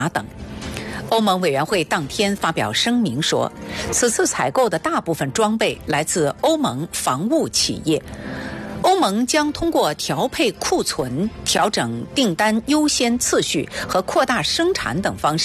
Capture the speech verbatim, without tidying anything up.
等。欧盟委员会当天发表声明说，此次采购的大部分装备来自欧盟防务企业。欧盟将通过调配库存、调整订单优先次序和扩大生产等方式